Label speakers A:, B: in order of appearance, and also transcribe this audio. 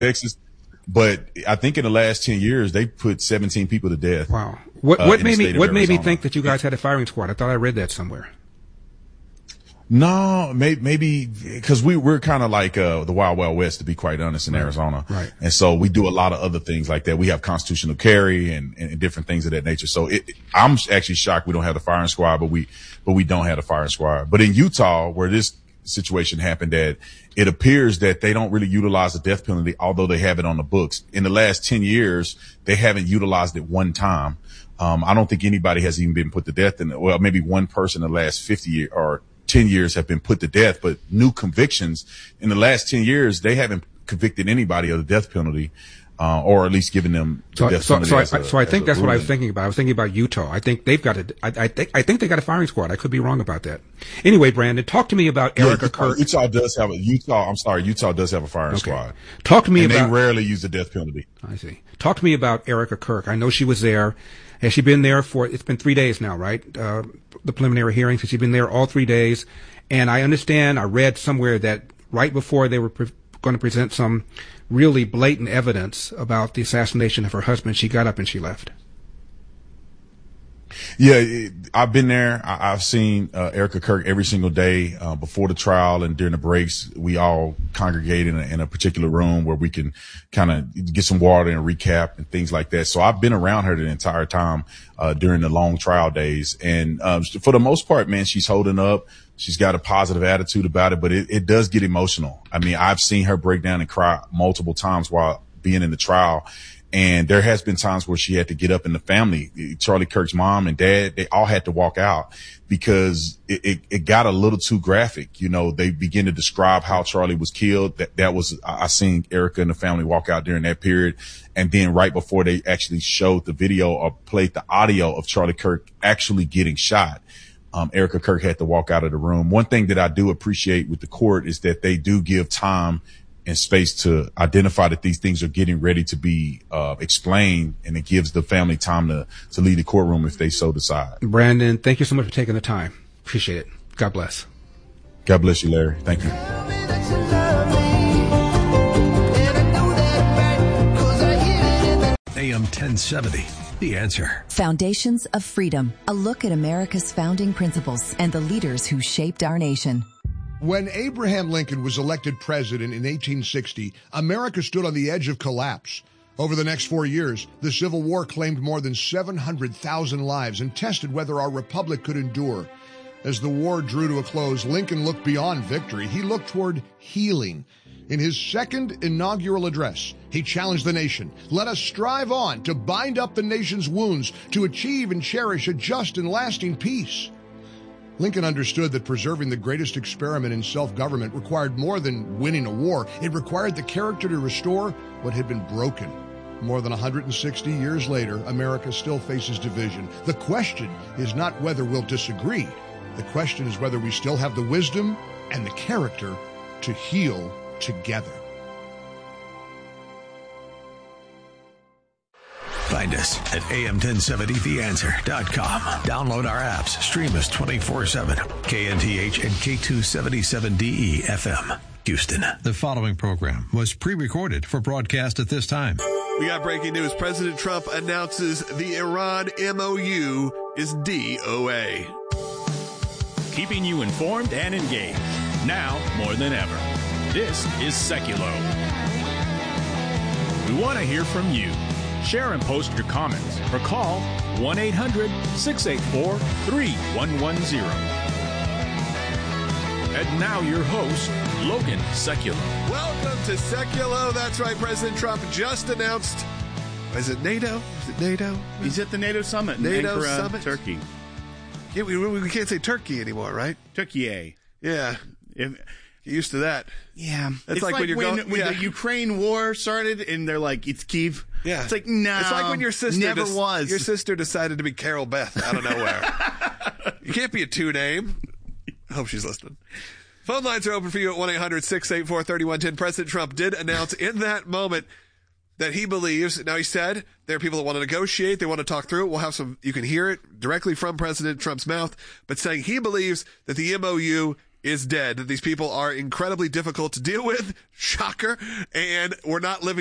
A: Texas. But I think in the last 10 years, they put 17 people to death.
B: Wow. What made me think that you guys had a firing squad? I thought I read that somewhere.
A: No, maybe because we're kind of like the Wild Wild West, to be quite honest, in Arizona.
B: Right.
A: And so we do a lot of other things like that. We have constitutional carry and different things of that nature. So I'm actually shocked we don't have the firing squad, but we don't have the firing squad. But in Utah, where this situation happened, that it appears that they don't really utilize the death penalty, although they have it on the books. In the last 10 years, they haven't utilized it one time. I don't think anybody has even been put to death well, maybe one person in the last 50 years or 10 years have been put to death, but new convictions in the last 10 years, they haven't convicted anybody of the death penalty, or at least given them the death penalty.
B: So I think that's what I was thinking about. I was thinking about Utah. I think they've got I think they got a firing squad. I could be wrong about that. Anyway, Brandon, talk to me about Erica Kirk.
A: Utah does have a firing squad.
B: Talk to me about.
A: They rarely use the death penalty.
B: I see. Talk to me about Erica Kirk. I know she was there. Has she been there it's been 3 days now, right? The preliminary hearings. Has she been there all 3 days? And I understand, I read somewhere that right before they were going to present some really blatant evidence about the assassination of her husband, she got up and she left.
A: Yeah, I've been there. I've seen Erica Kirk every single day before the trial and during the breaks. We all congregate in a particular room where we can kind of get some water and recap and things like that. So I've been around her the entire time during the long trial days. And for the most part, man, she's holding up. She's got a positive attitude about it, but it does get emotional. I mean, I've seen her break down and cry multiple times while being in the trial. And there has been times where she had to get up, and the family, Charlie Kirk's mom and dad, they all had to walk out because it got a little too graphic. You know, they begin to describe how Charlie was killed. I seen Erica and the family walk out during that period. And then right before they actually showed the video or played the audio of Charlie Kirk actually getting shot, Erica Kirk had to walk out of the room. One thing that I do appreciate with the court is that they do give time and space to identify that these things are getting ready to be explained, and it gives the family time to leave the courtroom if they so decide.
B: Brandon, thank you so much for taking the time. Appreciate it. God bless.
A: God bless you, Larry. Thank you.
C: AM 1070, The Answer.
D: Foundations of Freedom, a look at America's founding principles and the leaders who shaped our nation.
E: When Abraham Lincoln was elected president in 1860, America stood on the edge of collapse. Over the next 4 years, the Civil War claimed more than 700,000 lives and tested whether our republic could endure. As the war drew to a close, Lincoln looked beyond victory. He looked toward healing. In his second inaugural address, he challenged the nation. Let us strive on to bind up the nation's wounds, to achieve and cherish a just and lasting peace. Lincoln understood that preserving the greatest experiment in self-government required more than winning a war. It required the character to restore what had been broken. More than 160 years later, America still faces division. The question is not whether we'll disagree. The question is whether we still have the wisdom and the character to heal together.
C: Find us at am1070theanswer.com. Download our apps. Stream us 24/7. KNTH and K277DE FM, Houston.
F: The following program was pre-recorded for broadcast at this time.
G: We got breaking news. President Trump announces the Iran MOU is DOA.
H: Keeping you informed and engaged. Now more than ever. This is Seculo. We want to hear from you. Share and post your comments or call 1-800-684-3110. And now your host, Logan Seculo.
G: Welcome to Seculo. That's right. President Trump just announced, is it NATO?
I: He's at the NATO summit in
G: NATO
I: Ankara,
G: summit?
I: Turkey.
G: Yeah, we can't say Turkey anymore, right?
I: Turkey.
G: Yeah. Get used to that.
I: Yeah.
G: It's
I: like
G: when you're
I: when
G: going,
I: the Ukraine war started and they're like, it's Kyiv.
G: Yeah.
I: It's like, no.
G: It's like when your sister
I: never was.
G: Your sister decided to be Carol Beth out of nowhere. You can't be a two-name. I hope she's listening. Phone lines are open for you at 1-800-684-3110. President Trump did announce in that moment that he believes, now he said there are people that want to negotiate, they want to talk through it. We'll have some, you can hear it directly from President Trump's mouth, but saying he believes that the MOU is dead, that these people are incredibly difficult to deal with. Shocker. And we're not living